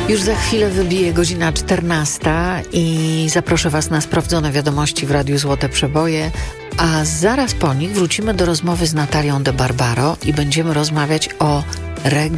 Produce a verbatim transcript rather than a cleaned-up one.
Już za chwilę wybije godzina czternasta i zaproszę Was na sprawdzone wiadomości w Radiu Złote Przeboje, a zaraz po nich wrócimy do rozmowy z Natalią de Barbaro i będziemy rozmawiać o reggae.